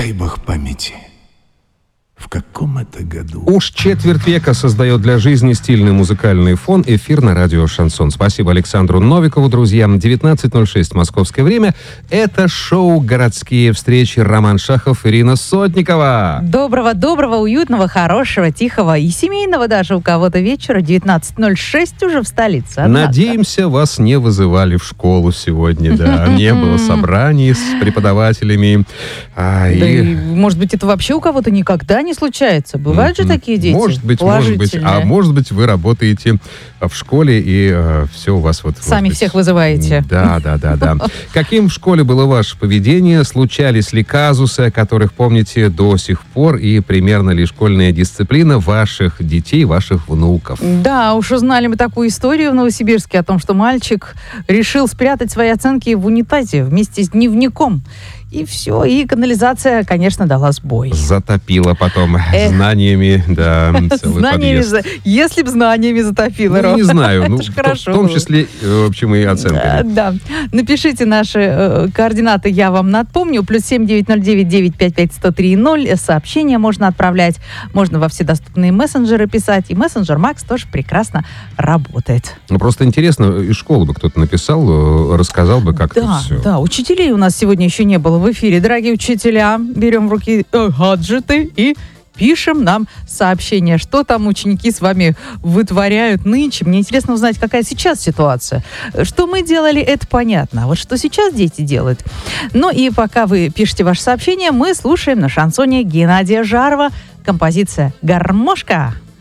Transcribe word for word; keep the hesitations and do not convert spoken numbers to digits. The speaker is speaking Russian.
дай бог памяти. В каком это году? Уж четверть века создает для жизни стильный музыкальный фон эфир на радио «Шансон». Спасибо Александру Новикову, друзья. девятнадцать ноль шесть московское время. Это шоу «Городские встречи». Роман Шахов, Ирина Сотникова. Доброго, доброго, уютного, хорошего, тихого и семейного даже у кого-то вечера. девятнадцать ноль шесть уже в столице. Однако. Надеемся, вас не вызывали в школу сегодня, да. Не было собраний с преподавателями. Да и, может быть, это вообще у кого-то никогда не случается. Бывают же такие дети. Может быть, может быть. А может быть, вы работаете в школе и э, все у вас вот... Сами быть, всех вызываете. Да, да, да, да. Каким в школе было ваше поведение? Случались ли казусы, о которых помните до сих пор? И примерно ли школьная дисциплина ваших детей, ваших внуков? Да, уж узнали мы такую историю в Новосибирске о том, что мальчик решил спрятать свои оценки в унитазе вместе с дневником. И все, и канализация, конечно, дала сбой. Затопила потом Эх. знаниями, да, целый знаниями подъезд. За... Если бы знаниями затопило, Ну, Ром. не знаю, ну, Это ж в, хорошо в том было. числе, в общем, и оценками. Да, да. Напишите наши э, координаты, я вам напомню. Плюс семь девять ноль девять девять пять пять сто три ноль. Сообщения можно отправлять. Можно во все доступные мессенджеры писать. И мессенджер Макс тоже прекрасно работает. Ну, просто интересно, из школы бы кто-то написал, э, рассказал бы, как Да, это все. да. Учителей у нас сегодня еще не было в эфире. Дорогие учителя, берем в руки э, гаджеты и пишем нам сообщение, что там ученики с вами вытворяют нынче. Мне интересно узнать, какая сейчас ситуация. Что мы делали, это понятно. А вот что сейчас дети делают. Ну и пока вы пишете ваше сообщение, мы слушаем на шансоне Геннадия Жарова композиция «Гармошка».